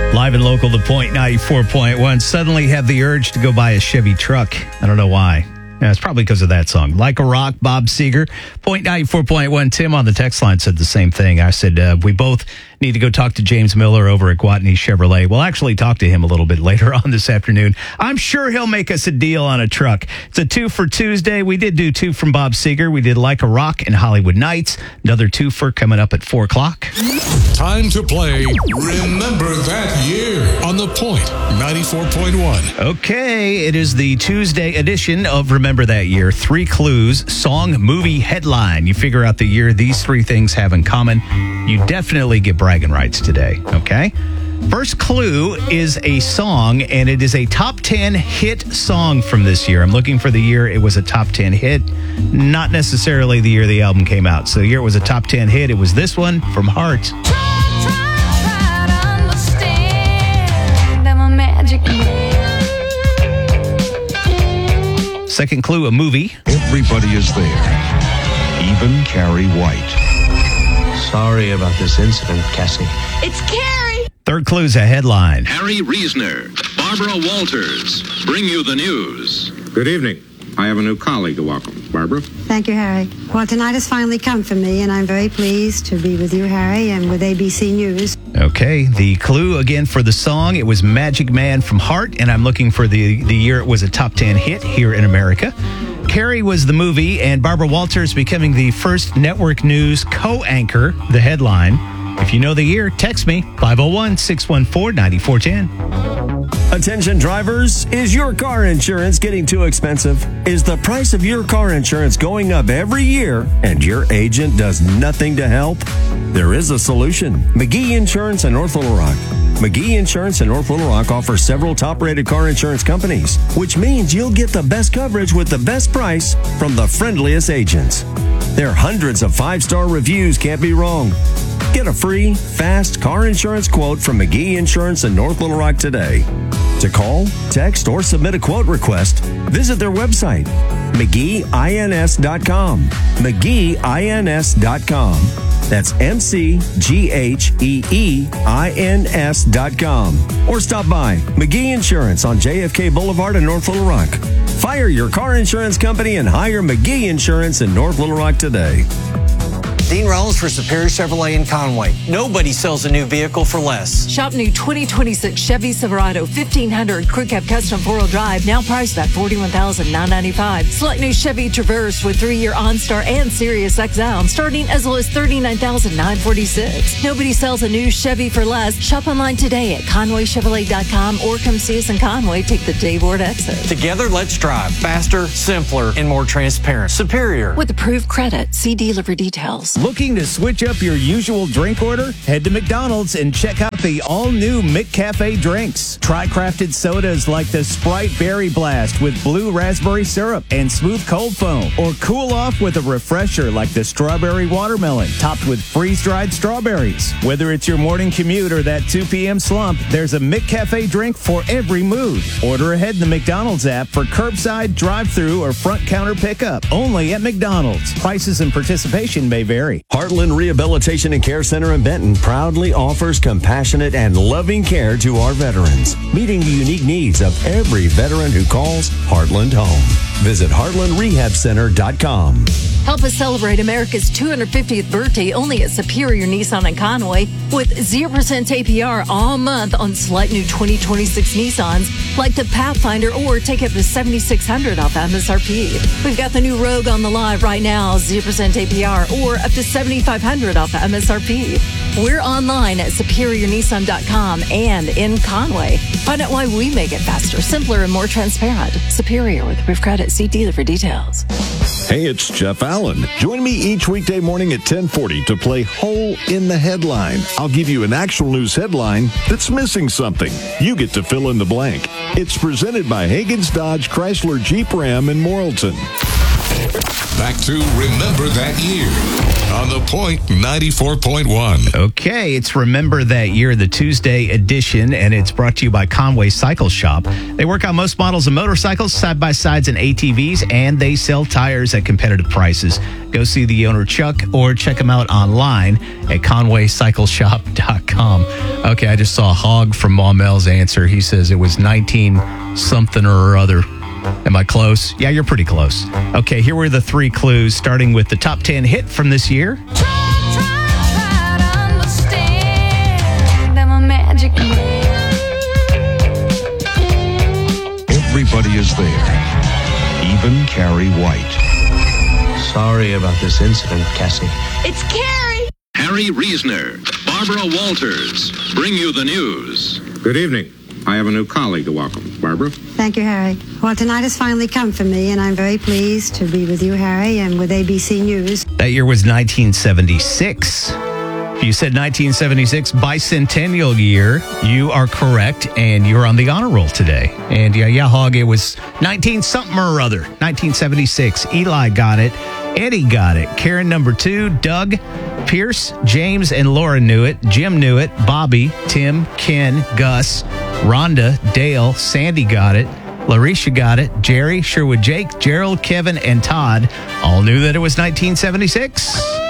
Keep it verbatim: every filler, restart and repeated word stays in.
Live and local, The Point ninety-four point one. Suddenly have the urge to go buy a Chevy truck. I don't know why. Yeah, it's probably because of that song. Like a Rock, Bob Seger. Point ninety-four point one. Tim on the text line said the same thing. I said, uh, we both need to go talk to James Miller over at Guatney Chevrolet. We'll actually talk to him a little bit later on this afternoon. I'm sure he'll make us a deal on a truck. It's a two for Tuesday. We did do two from Bob Seger. We did Like a Rock and Hollywood Nights. Another two for coming up at four o'clock. Time to play Remember That Year on The Point ninety-four point one. Okay, it is the Tuesday edition of Remember That Year. Three clues, song, movie, headline. You figure out the year these three things have in common. You definitely get bragging rights today, okay? First clue is a song, and it is a top ten hit song from this year. I'm looking for the year it was a top ten hit, not necessarily the year the album came out. So the year it was a top ten hit, it was this one from Heart. Second clue, a movie. Everybody is there, even Carrie White. Sorry about this incident, Cassie. It's Carrie! Third clue is a headline. Harry Reasoner, Barbara Walters, bring you the news. Good evening. I have a new colleague to welcome. Barbara? Thank you, Harry. Well, tonight has finally come for me, and I'm very pleased to be with you, Harry, and with A B C News. Okay, the clue again for the song, it was Magic Man from Heart, and I'm looking for the, the year it was a top ten hit here in America. Carrie was the movie, and Barbara Walters becoming the first network news co-anchor, the headline. If you know the year, text me, five oh one, six one four, nine four one oh. Attention drivers, is your car insurance getting too expensive? Is the price of your car insurance going up every year and your agent does nothing to help? There is a solution. McGee Insurance in North Little Rock. McGee Insurance in North Little Rock offers several top-rated car insurance companies, which means you'll get the best coverage with the best price from the friendliest agents. Their hundreds of five-star reviews can't be wrong. Get a free, fast car insurance quote from McGee Insurance in North Little Rock today. To call, text, or submit a quote request, visit their website, McGee Ins dot com. McGee Ins dot com. That's M C G H E E I N S dot com. Or stop by McGee Insurance on J F K Boulevard in North Little Rock. Fire your car insurance company and hire McGee Insurance in North Little Rock today. Dean Rollins for Superior Chevrolet in Conway. Nobody sells a new vehicle for less. Shop new twenty twenty-six Chevy Silverado fifteen hundred Crew Cab Custom four-wheel drive, now priced at forty-one thousand nine hundred ninety-five dollars. Select new Chevy Traverse with three-year OnStar and Sirius X M, starting as low as thirty-nine thousand nine hundred forty-six dollars. Nobody sells a new Chevy for less. Shop online today at Conway Chevrolet dot com or come see us in Conway. Take the Dayward exit. Together, let's drive faster, simpler, and more transparent. Superior. With approved credit, see dealer for details. Looking to switch up your usual drink order? Head to McDonald's and check out the all-new McCafe drinks. Try crafted sodas like the Sprite Berry Blast with blue raspberry syrup and smooth cold foam. Or cool off with a refresher like the Strawberry Watermelon, topped with freeze-dried strawberries. Whether it's your morning commute or that two p.m. slump, there's a McCafe drink for every mood. Order ahead in the McDonald's app for curbside, drive-thru, or front counter pickup. Only at McDonald's. Prices and participation may vary. Heartland Rehabilitation and Care Center in Benton proudly offers compassionate and loving care to our veterans, meeting the unique needs of every veteran who calls Heartland home. Visit heartland rehab center dot com. Help us celebrate America's two hundred fiftieth birthday only at Superior Nissan in Conway with zero percent A P R all month on select new twenty twenty-six Nissans like the Pathfinder, or take up to seven thousand six hundred dollars off M S R P. We've got the new Rogue on the live right now, zero percent A P R or up to seven thousand five hundred dollars off M S R P. We're online at superior nissan dot com and in Conway. Find out why we make it faster, simpler, and more transparent. Superior with approved credit. See dealer for details. Hey, it's Jeff Allen. Join me each weekday morning at ten forty to play Hole in the Headline. I'll give you an actual news headline that's missing something. You get to fill in the blank. It's presented by Hagen's Dodge Chrysler Jeep Ram in Morrilton. Back to Remember That Year on The Point ninety-four point one. Okay, it's Remember That Year, the Tuesday edition, and it's brought to you by Conway Cycle Shop. They work on most models of motorcycles, side-by-sides, and A T Vs, and they sell tires at competitive prices. Go see the owner, Chuck, or check them out online at conway cycle shop dot com. Okay, I just saw Hog from Maumel's answer. He says it was nineteen something or other. Am I close? Yeah, you're pretty close. Okay, here were the three clues, starting with the top ten hit from this year. Everybody is there, even Carrie White. Sorry about this incident, Cassie. It's Carrie! Harry Reasoner, Barbara Walters, bring you the news. Good evening. I have a new colleague to welcome. Barbara? Thank you, Harry. Well, tonight has finally come for me, and I'm very pleased to be with you, Harry, and with A B C News. That year was nineteen seventy-six. If you said nineteen seventy-six, bicentennial year, you are correct, and you're on the honor roll today. And yeah, yeah, Hog, it was nineteen something or other, nineteen seventy-six. Eli got it. Eddie got it. Karen number two, Doug, Pierce, James, and Laura knew it. Jim knew it. Bobby, Tim, Ken, Gus, Rhonda, Dale, Sandy got it. Larisha got it. Jerry, Sherwood Jake, Gerald, Kevin, and Todd all knew that it was nineteen seventy-six.